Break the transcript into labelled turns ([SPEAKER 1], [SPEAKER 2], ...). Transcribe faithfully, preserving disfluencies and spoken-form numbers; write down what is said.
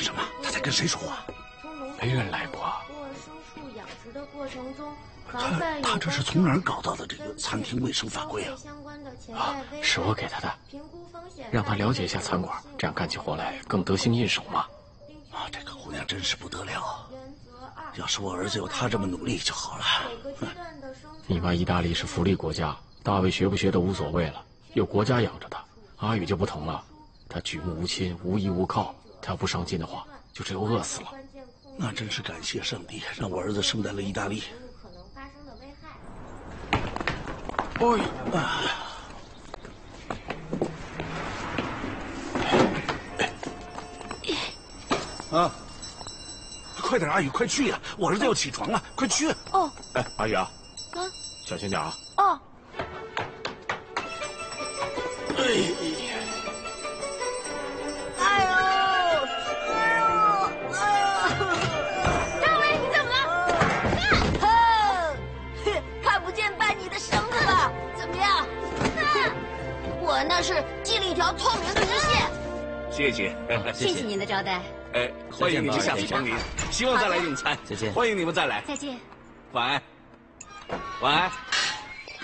[SPEAKER 1] 什么？他在跟谁说话？
[SPEAKER 2] 没人来过。
[SPEAKER 1] 他他这是从哪儿搞到的这个餐厅卫生法规啊？
[SPEAKER 2] 啊，是我给他的，让他了解一下餐馆，这样干起活来更得心应手嘛。
[SPEAKER 1] 啊，这个姑娘真是不得了。 要是我儿子有他这么努力就好了。
[SPEAKER 2] 你妈意大利是福利国家，大卫学不学都无所谓了，有国家养着他。阿宇就不同了，他举目无亲，无依无靠，他要不上进的话，就只有饿死了。
[SPEAKER 1] 那真是感谢上帝，让我儿子生在了意大利。哎呀！啊！ 快点，阿宇，快去呀！我儿子要起床了，快去！
[SPEAKER 3] 哦，
[SPEAKER 2] 哎，阿宇啊，
[SPEAKER 3] 啊，
[SPEAKER 2] 小心点啊！
[SPEAKER 3] 哦。
[SPEAKER 1] 哎
[SPEAKER 3] 呀！哎呦！哎呦！哎呦！张伟，你怎么了？看，看不见拜你的绳子了，怎么样？我那是系了一条透明的丝线。
[SPEAKER 4] 谢谢，
[SPEAKER 3] 谢谢您的招待。
[SPEAKER 4] 哎，欢迎你们下次光临，希望再来用餐。
[SPEAKER 5] 再见，
[SPEAKER 4] 欢迎你们再来。
[SPEAKER 3] 再见，
[SPEAKER 4] 晚安，晚安。